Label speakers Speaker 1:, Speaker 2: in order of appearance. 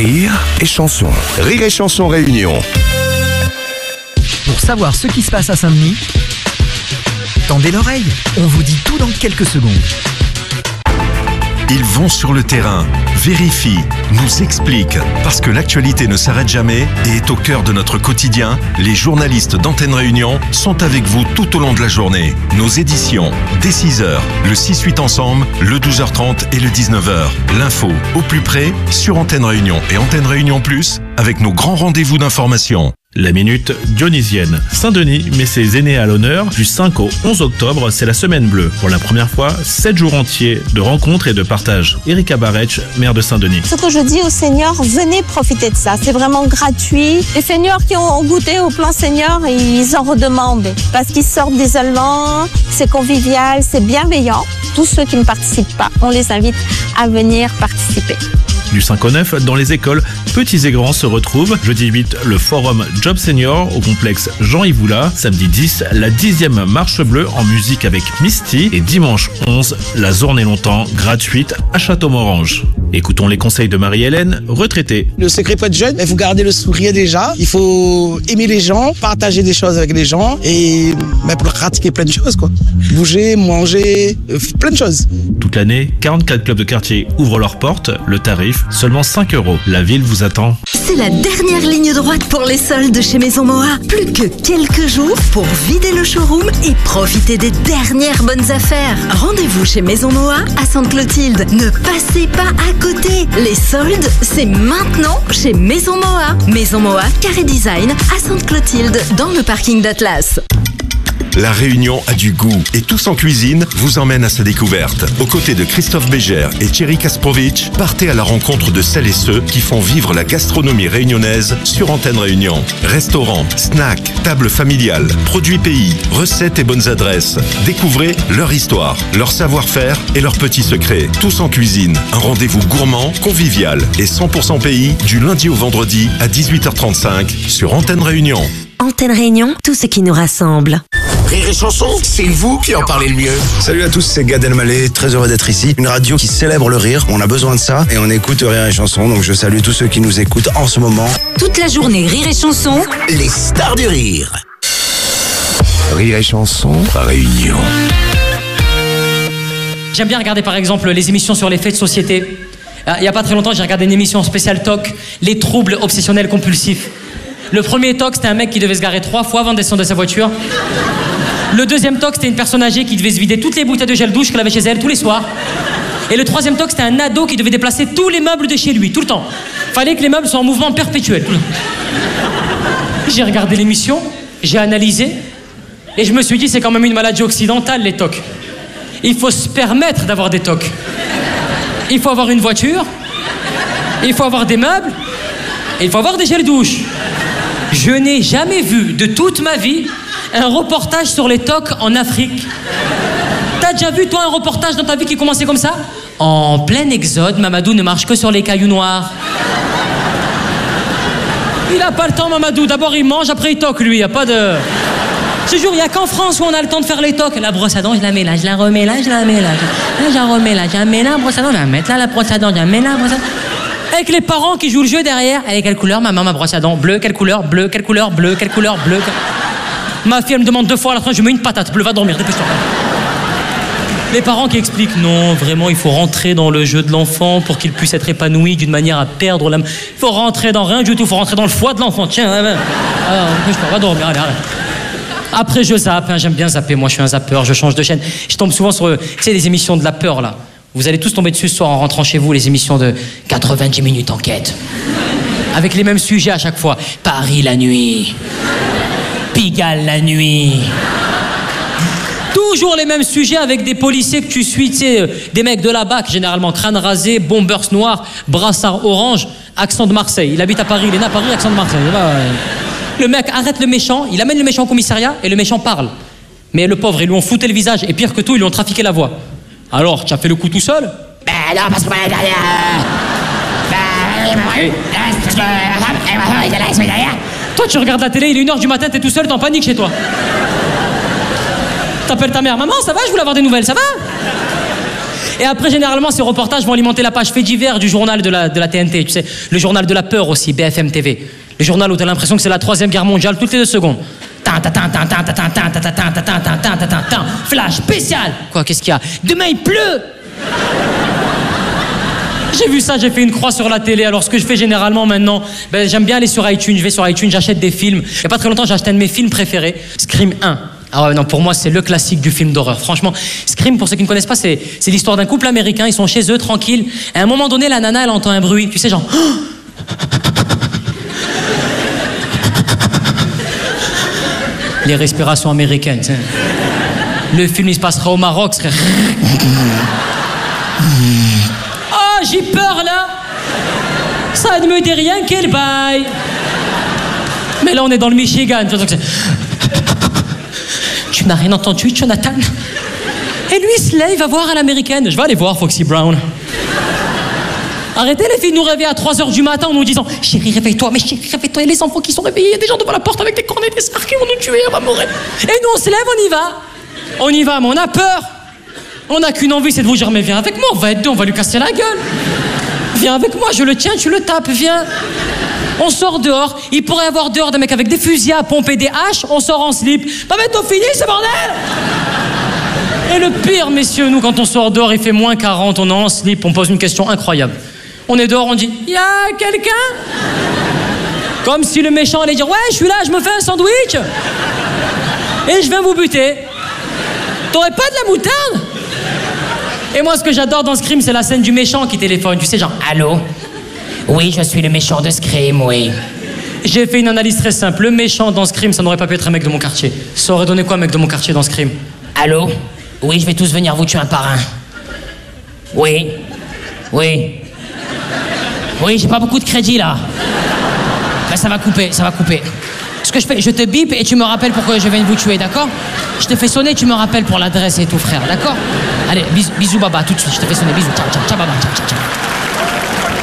Speaker 1: Rire et chanson. Rire et chanson réunion.
Speaker 2: Pour savoir ce qui se passe à Saint-Denis, tendez l'oreille, on vous dit tout dans quelques secondes.
Speaker 3: Ils vont sur le terrain, vérifient, nous expliquent. Parce que l'actualité ne s'arrête jamais et est au cœur de notre quotidien, les journalistes d'Antenne Réunion sont avec vous tout au long de la journée. Nos éditions, dès 6h, le 6-8 ensemble, le 12h30 et le 19h. L'info au plus près sur Antenne Réunion et Antenne Réunion Plus avec nos grands rendez-vous d'information.
Speaker 4: La minute dionysienne. Saint-Denis met ses aînés à l'honneur. Du 5 au 11 octobre, c'est la semaine bleue. Pour la première fois, 7 jours entiers de rencontres et de partage. Erika Barretch, maire de Saint-Denis.
Speaker 5: Ce que je dis aux seniors, venez profiter de ça. C'est vraiment gratuit. Les seniors qui ont goûté au plan senior, ils en redemandent. Parce qu'ils sortent d'isolement, c'est convivial, c'est bienveillant. Tous ceux qui ne participent pas, on les invite à venir participer.
Speaker 4: Du 5 au 9, dans les écoles, petits et grands se retrouvent. Jeudi 8, le forum Job Senior au complexe Jean-Yves Oula. Samedi 10, la 10e marche bleue en musique avec Misty. Et dimanche 11, la journée longtemps gratuite à Château-Morange. Écoutons les conseils de Marie-Hélène, retraitée.
Speaker 6: Le secret pour être jeune, il faut garder le sourire déjà. Il faut aimer les gens, partager des choses avec les gens et pour pratiquer plein de choses, quoi. Bouger, manger, plein de choses.
Speaker 4: Toute l'année, 44 clubs de quartier ouvrent leurs portes. Le tarif, seulement 5 €. La ville vous attend.
Speaker 7: C'est la dernière ligne droite pour les soldes chez Maison Moa. Plus que quelques jours pour vider le showroom et profiter des dernières bonnes affaires. Rendez-vous chez Maison Moa à Sainte-Clotilde. Ne passez pas à côté. Les soldes, c'est maintenant chez Maison Moa. Maison Moa, Carré Design à Sainte-Clotilde, dans le parking d'Atlas.
Speaker 3: La Réunion a du goût et Tous en cuisine vous emmène à sa découverte. Aux côtés de Christophe Bégère et Thierry Kasprovic, partez à la rencontre de celles et ceux qui font vivre la gastronomie réunionnaise sur Antenne Réunion. Restaurants, snacks, tables familiales, produits pays, recettes et bonnes adresses. Découvrez leur histoire, leur savoir-faire et leurs petits secrets. Tous en cuisine, un rendez-vous gourmand, convivial et 100% pays du lundi au vendredi à 18h35 sur Antenne Réunion.
Speaker 7: Antenne Réunion, tout ce qui nous rassemble.
Speaker 1: Rire et chanson, c'est vous qui en parlez le mieux.
Speaker 8: Salut à tous, c'est Gad Elmaleh, très heureux d'être ici. Une radio qui célèbre le rire, on a besoin de ça et on écoute Rire et chanson, donc je salue tous ceux qui nous écoutent en ce moment.
Speaker 7: Toute la journée, Rire et chanson.
Speaker 1: Les stars du rire. Rire et chanson, Réunion.
Speaker 9: J'aime bien regarder par exemple les émissions sur les faits de société. Il n'y a pas très longtemps, j'ai regardé une émission spéciale TOC, les troubles obsessionnels compulsifs. Le premier TOC, c'était un mec qui devait se garer 3 fois avant de descendre de sa voiture. Le deuxième TOC, c'était une personne âgée qui devait se vider toutes les bouteilles de gel douche qu'elle avait chez elle tous les soirs. Et le troisième TOC, c'était un ado qui devait déplacer tous les meubles de chez lui, tout le temps. Fallait que les meubles soient en mouvement perpétuel. J'ai regardé l'émission, j'ai analysé, et je me suis dit, c'est quand même une maladie occidentale, les TOC. Il faut se permettre d'avoir des TOC. Il faut avoir une voiture, il faut avoir des meubles, et il faut avoir des gels douche. Je n'ai jamais vu de toute ma vie un reportage sur les TOC en Afrique. T'as déjà vu, toi, un reportage dans ta vie qui commençait comme ça ? En plein exode, Mamadou ne marche que sur les cailloux noirs. Il a pas le temps, Mamadou. D'abord, il mange, après, il toque, lui. Y a pas de... Je te jure, il n'y a qu'en France où on a le temps de faire les tocs. La brosse à dents, je la mets là, je la remets là, je la mets là. Là, je la remets là, je la mets là, la brosse à dents, je la mets là, la brosse à dents, je la mets là, la brosse à dents. Avec les parents qui jouent le jeu derrière. Elle est quelle couleur, maman, ma brosse à dents? Bleu, quelle couleur? Bleu, quelle couleur? Bleu, quelle couleur? Bleu. Ma fille, elle me demande 2 fois à la fin, je mets une patate. Bleu, va dormir, dépêche-toi. Les parents qui expliquent, non, vraiment, il faut rentrer dans le jeu de l'enfant pour qu'il puisse être épanoui d'une manière à perdre l'âme. Il faut rentrer dans rien du tout, il faut rentrer dans le foie de l'enfant. Tiens, alors, dépêche-toi, va dormir, allez, arrête. Après, je zappe, hein, j'aime bien zapper, moi je suis un zappeur, je change de chaîne. Je tombe souvent sur, tu sais, les émissions de la peur, là. Vous allez tous tomber dessus ce soir en rentrant chez vous, les émissions de 90 minutes enquête. Avec les mêmes sujets à chaque fois. Paris la nuit. Pigalle la nuit. Toujours les mêmes sujets avec des policiers que tu suis, tu sais, des mecs de la BAC, généralement crâne rasé, bombers noir, brassard orange, accent de Marseille. Il habite à Paris, il est né à Paris, accent de Marseille. Le mec arrête le méchant, il amène le méchant au commissariat et le méchant parle. Mais le pauvre, ils lui ont fouté le visage et pire que tout, ils lui ont trafiqué la voix. Alors, tu as fait le coup tout seul? Ben non, parce que... Toi, tu regardes la télé, il est 1h du matin, t'es tout seul, t'es en panique chez toi. T'appelles ta mère, maman, ça va, je voulais avoir des nouvelles, ça va? Et après, généralement, ces reportages vont alimenter la page fait divers du journal de la TNT, tu sais. Le journal de la peur aussi, BFM TV. Le journal où t'as l'impression que c'est la 3e guerre mondiale toutes les 2 secondes. Flash spécial. Quoi, qu'est-ce qu'il y a? Demain, il pleut. J'ai vu ça, j'ai fait une croix sur la télé. Alors ce que je fais généralement maintenant, j'aime bien aller sur iTunes. Je vais sur iTunes, j'achète des films. Il n'y a pas très longtemps, j'ai acheté un de mes films préférés, Scream 1. Ah ouais, non, pour moi, c'est le classique du film d'horreur. Franchement, Scream, pour ceux qui ne connaissent pas, c'est l'histoire d'un couple américain. Ils sont chez eux, tranquilles. Et à un moment donné, la nana, elle entend un bruit. Tu sais, genre... Les respirations américaines, tu sais. Le film, il se passera au Maroc, serait... Oh, j'ai peur, là. Ça ne me dit rien, quel bail. Mais là, on est dans le Michigan. Tu n'as rien entendu, Jonathan? Et lui, il se lève, il va voir à l'américaine. Je vais aller voir Foxy Brown. Arrêtez les filles de nous réveiller à 3h du matin en nous disant « Chérie, réveille-toi, mais chérie, réveille-toi, il y a les enfants qui sont réveillés, il y a des gens devant la porte avec des cornets, des sards qui vont nous tuer, on va mourir. » Et nous, on se lève, on y va. On y va, mais on a peur. On n'a qu'une envie, c'est de vous dire « Mais viens avec moi, on va être deux, on va lui casser la gueule. Viens avec moi, je le tiens, tu le tapes, viens. » On sort dehors, il pourrait y avoir dehors des mecs avec des fusils à pomper, des haches, on sort en slip. Pas bientôt fini, ce bordel! Et le pire, messieurs, nous, quand on sort dehors, il fait moins 40, on est en slip, on pose une question incroyable. On est dehors, on dit « Y'a quelqu'un ?» Comme si le méchant allait dire « Ouais, je suis là, je me fais un sandwich et je viens vous buter. T'aurais pas de la moutarde ?» Et moi, ce que j'adore dans Scream, c'est la scène du méchant qui téléphone. Tu sais, genre « Allô ? Oui, je suis le méchant de Scream, oui. » J'ai fait une analyse très simple. Le méchant dans Scream, ça n'aurait pas pu être un mec de mon quartier. Ça aurait donné quoi, un mec de mon quartier dans Scream ? Allô ? Oui, je vais tous venir vous tuer un par un. Oui. Oui. Oui, j'ai pas beaucoup de crédit, là. Ben, ça va couper, ça va couper. Ce que je fais, je te bip et tu me rappelles pourquoi je viens de vous tuer, d'accord? Je te fais sonner, tu me rappelles pour l'adresse et tout, frère, d'accord? Allez, bisous, baba, tout de suite, je te fais sonner, bisous, ciao, ciao, ciao, baba, ciao, ciao, ciao.